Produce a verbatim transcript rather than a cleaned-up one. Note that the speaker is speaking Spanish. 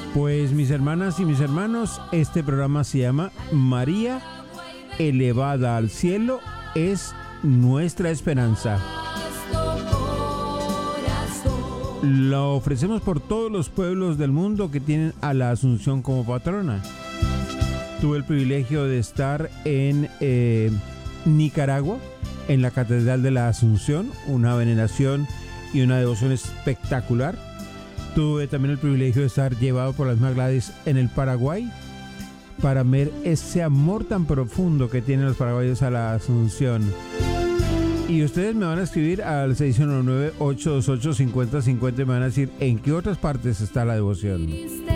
Pues mis hermanas y mis hermanos, este programa se llama María elevada al cielo es nuestra esperanza. Lo ofrecemos por todos los pueblos del mundo que tienen a la Asunción como patrona. Tuve el privilegio de estar en eh, Nicaragua, en la Catedral de la Asunción, una veneración y una devoción espectacular. Tuve también el privilegio de estar llevado por las Madres Gladys en el Paraguay para ver ese amor tan profundo que tienen los paraguayos a la Asunción. Y ustedes me van a escribir al seis uno nueve, ocho dos ocho, cinco cero cinco cero y me van a decir en qué otras partes está la devoción.